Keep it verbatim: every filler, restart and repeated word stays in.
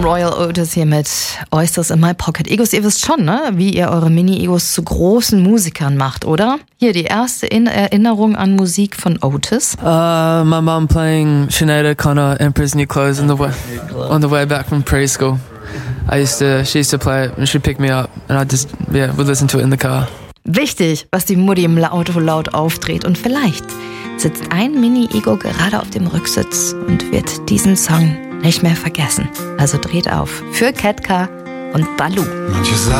Tom Royal Otis hier mit Oysters in My Pocket. Egos, ihr wisst schon, ne, wie ihr eure Mini-Egos zu großen Musikern macht, oder? Hier die erste in Erinnerung an Musik von Otis. Uh, my mom playing Sinead O'Connor, Emperor's New Clothes on the way, on the way back from preschool. I used to, she used to play it and she'd pick me up and I just, yeah, would listen to it in the car. Wichtig, was die Mutti im Auto laut aufdreht, und vielleicht sitzt ein Mini-Ego gerade auf dem Rücksitz und wird diesen Song nicht mehr vergessen. Also dreht auf für Ketka und Baloo. Manche sagen